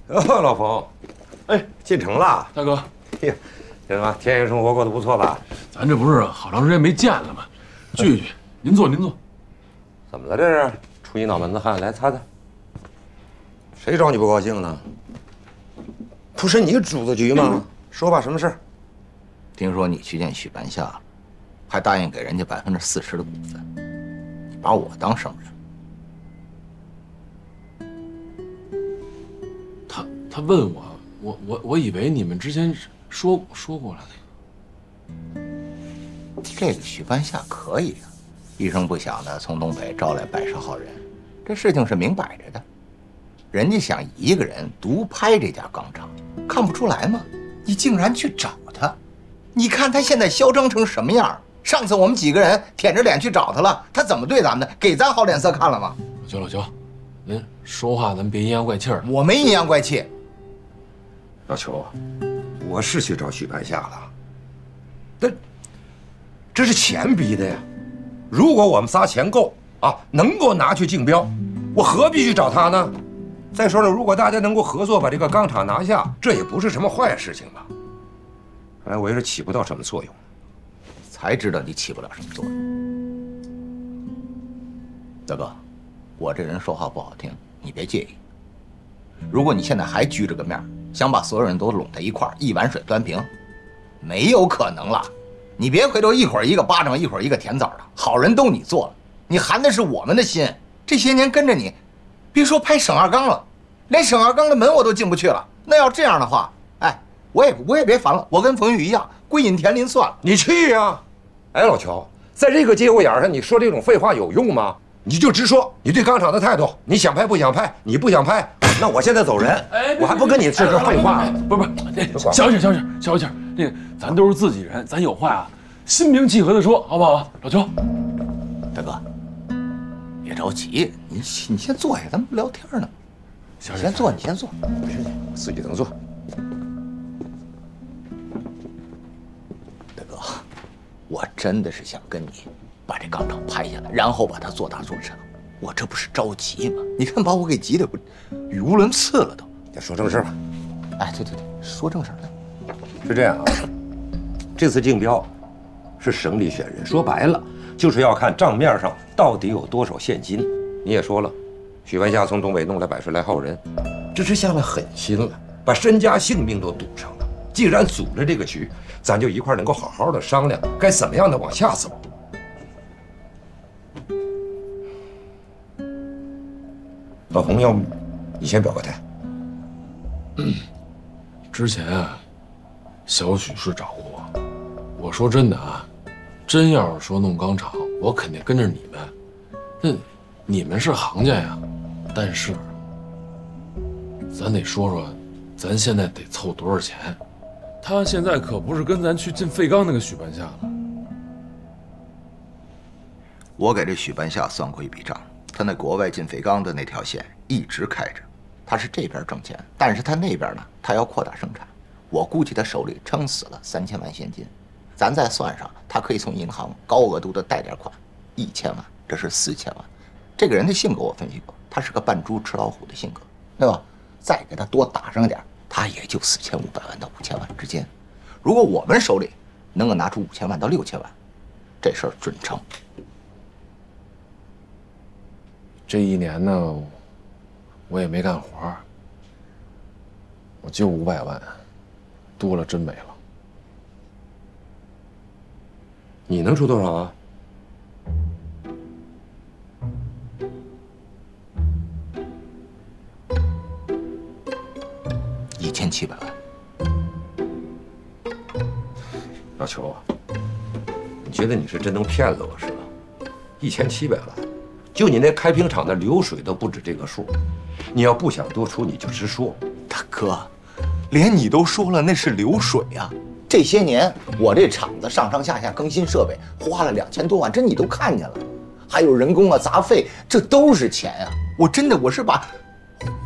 老冯，哎，进城了， 大哥。 呀，怎么田园生活过得不错吧？ 咱这不是好长时间没见了吗？聚一聚，您坐，您坐。 怎么了这是？出一脑门子汗，来擦擦。谁找你不高兴呢？不是你主的局吗？说吧，什么事儿？ 听说你去见许半夏了，还答应给人家40%的股份，你把我当什么人？ 他问我以为你们之前说过了呢。 这个许半夏可以啊，一声不响的从东北招来100号人，这事情是明摆着的。人家想一个人独拍这家钢厂，看不出来吗？你竟然去找他，你看他现在嚣张成什么样？上次我们几个人舔着脸去找他了，他怎么对咱们的？给咱好脸色看了吗？ 老邱，您说话咱别阴阳怪气儿。 我没阴阳怪气。 老邱，我是去找许半夏了，这是钱逼的呀。如果我们仨钱够啊，能够拿去竞标，我何必去找他呢？再说了，如果大家能够合作把这个钢厂拿下，这也不是什么坏事情吧？哎，我也是起不到什么作用。 才知道你起不了什么作用。大哥，我这人说话不好听，你别介意。如果你现在还拘着个面，想把所有人都拢在一块儿，一碗水端平，没有可能了。你别回头一会儿一个巴掌，一会儿一个甜枣的，好人都你做了，你寒的是我们的心。这些年跟着你，别说拍沈二刚了，连沈二刚的门我都进不去了。那要这样的话，哎，我也别烦了，我跟冯玉一样，归隐田林算了。 你去呀！哎，老乔，在这个节骨眼上，你说这种废话有用吗？你就直说你对钢厂的态度，你想拍不想拍？你不想拍，那我现在走人。哎，我还不跟你这废话。 不是，消气，那个咱都是自己人，咱有话啊，心平气和的说，好不好？老邱， 大哥，别着急，你先坐下，咱们聊天呢。你先坐，没事， 我自己能坐。 大哥，我真的是想跟你把这钢厂拍下来，然后把它做大做强。我这不是着急吗？你看把我给急的不语无伦次了都。 再说正事吧。 哎，对，说正事呢。 是这样啊，这次竞标是省里选人，说白了就是要看账面上到底有多少现金。你也说了，许半夏从东北弄来100来号人，这是下了狠心了，把身家性命都赌上了。既然组了这个局，咱就一块能够好好的商量该怎么样的往下走。老冯，要不你先表个态。 之前啊，小许是找过我，我说真的啊，真要是说弄钢厂，我肯定跟着你们。那你们是行家呀，但是咱得说说，咱现在得凑多少钱？他现在可不是跟咱去进废钢那个许半夏了。 我给这许半夏算过一笔账，他那国外进废钢的那条线一直开着，他是这边挣钱，但是他那边呢，他要扩大生产。我估计他手里撑死了3000万现金，咱再算上，他可以从银行高额度的贷点款，1000万，这是4000万。这个人的性格我分析过，他是个扮猪吃老虎的性格，对吧？再给他多打上点，他也就4500万到5000万之间。如果我们手里能够拿出5000万到6000万，这事儿准成。 这一年呢，我也没干活，我就500万，多了真没了。 你能出多少啊 ？1700万。 老邱啊，你觉得你是真能骗了我是吧？1700万，就你那开瓶厂的流水都不止这个数。你要不想多出，你就直说。 大哥，连你都说了那是流水啊！这些年我这厂子上下更新设备，花了2000多万，这你都看见了，还有人工啊、杂费，这都是钱啊！我是把